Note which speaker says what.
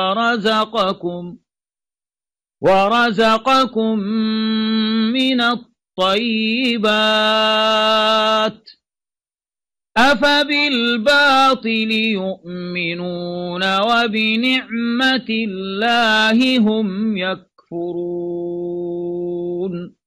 Speaker 1: ورزقكم من الطيبات أفبالباطل يؤمنون وبنعمة الله هم يكفرون